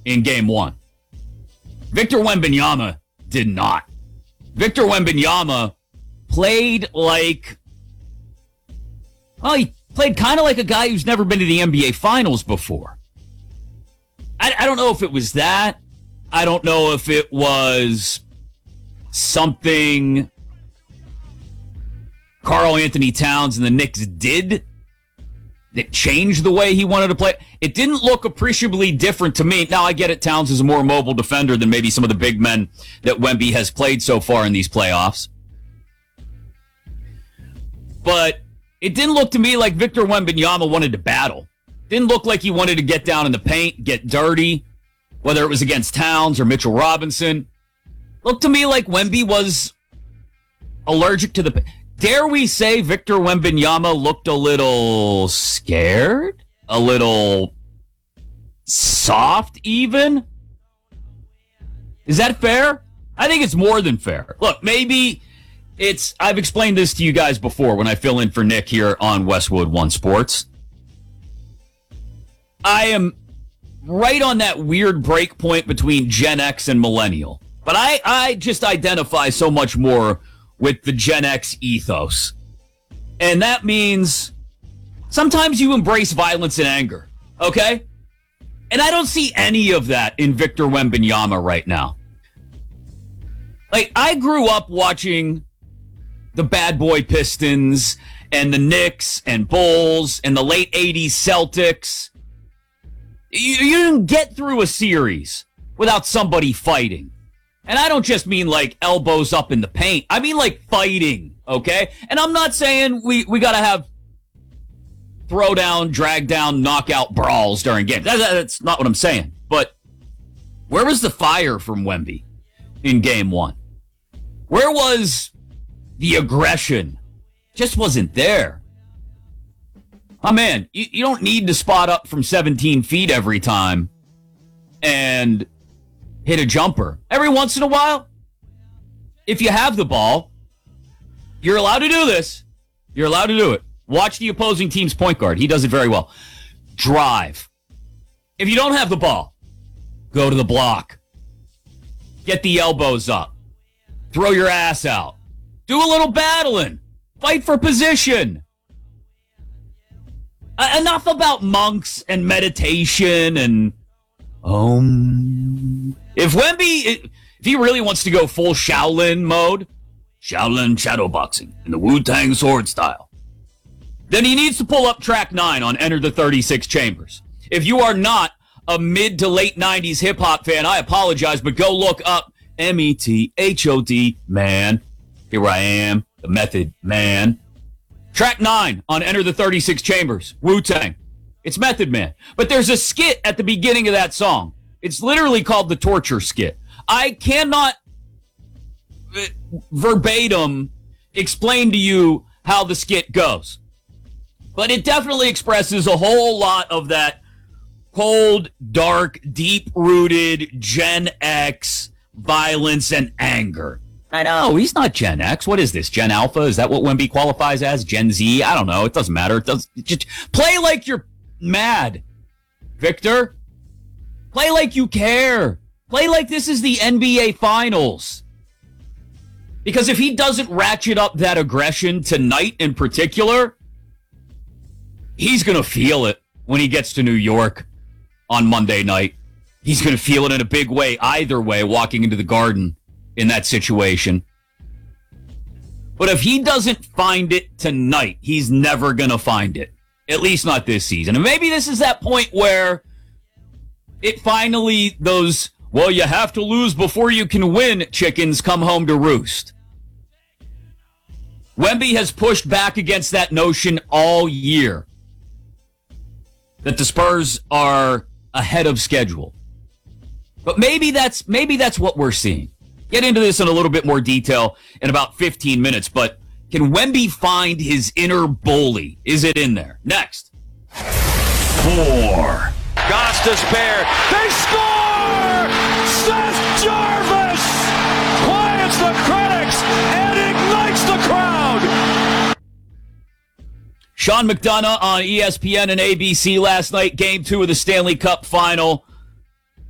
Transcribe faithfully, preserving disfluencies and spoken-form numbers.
in game one. Victor Wembanyama did not. Victor Wembanyama played like, well, he played kind of like a guy who's never been to the N B A Finals before. I, I don't know if it was that. I don't know if it was something Karl Anthony Towns and the Knicks did that changed the way he wanted to play. It didn't look appreciably different to me. Now, I get it. Towns is a more mobile defender than maybe some of the big men that Wemby has played so far in these playoffs. But it didn't look to me like Victor Wembanyama wanted to battle. Didn't look like he wanted to get down in the paint, get dirty, whether it was against Towns or Mitchell Robinson. Looked to me like Wemby was allergic to the... Dare we say Victor Wembanyama looked a little scared? A little soft, even? Is that fair? I think it's more than fair. Look, maybe it's... I've explained this to you guys before when I fill in for Nick here on Westwood One Sports. I am right on that weird break point between Gen X and Millennial. But I, I just identify so much more with the Gen X ethos. And that means sometimes you embrace violence and anger, okay? And I don't see any of that in Victor Wembanyama right now. Like, I grew up watching the Bad Boy Pistons and the Knicks and Bulls and the late eighties Celtics. You, you didn't get through a series without somebody fighting. And I don't just mean like elbows up in the paint. I mean like fighting, okay? And I'm not saying we, we got to have throw down, drag down, knockout brawls during games. That, that's not what I'm saying. But where was the fire from Wemby in game one? Where was the aggression? Just wasn't there. Oh, man, you, you don't need to spot up from seventeen feet every time and hit a jumper. Every once in a while, if you have the ball, you're allowed to do this. You're allowed to do it. Watch the opposing team's point guard. He does it very well. Drive. If you don't have the ball, go to the block. Get the elbows up. Throw your ass out. Do a little battling. Fight for position. Uh, enough about monks and meditation and um. If Wemby, if he really wants to go full Shaolin mode, Shaolin shadowboxing in the Wu-Tang sword style, then he needs to pull up track nine on Enter the thirty-six Chambers. If you are not a mid to late nineties hip hop fan, I apologize, but go look up M E T H O D, man. Here I am, the Method Man. Track nine on Enter the thirty-six Chambers, Wu-Tang. It's Method Man. But there's a skit at the beginning of that song. It's literally called the Torture Skit. I cannot uh, verbatim explain to you how the skit goes. But it definitely expresses a whole lot of that cold, dark, deep-rooted Gen X violence and anger. I know, he's not Gen X. What is this, Gen Alpha? Is that what Wemby qualifies as? Gen Z? I don't know. It doesn't matter. It does. Just play like you're mad, Victor. Play like you care. Play like this is the N B A Finals. Because if he doesn't ratchet up that aggression tonight in particular, he's going to feel it when he gets to New York on Monday night. He's going to feel it in a big way either way walking into the Garden in that situation. But if he doesn't find it tonight, he's never going to find it. At least not this season. And maybe this is that point where it finally, those, well, you have to lose before you can win chickens come home to roost. Wemby has pushed back against that notion all year that the Spurs are ahead of schedule. But maybe that's maybe that's what we're seeing. Get into this in a little bit more detail in about fifteen minutes, but can Wemby find his inner bully? Is it in there? Next. Four. Costas Bear. They score! Seth Jarvis quiets the critics and ignites the crowd. Sean McDonough on E S P N and A B C last night, game two of the Stanley Cup final.